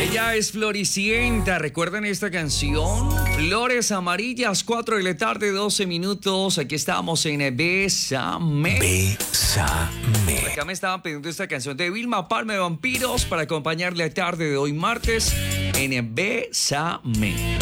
Ella es Floricienta. ¿Recuerdan esta canción? Flores amarillas, 4 de la tarde, 12 minutos. Aquí estamos en Bésame. Bésame. Acá me estaban pidiendo esta canción de Vilma Palma de Vampiros para acompañarle la tarde de hoy martes en Bésame.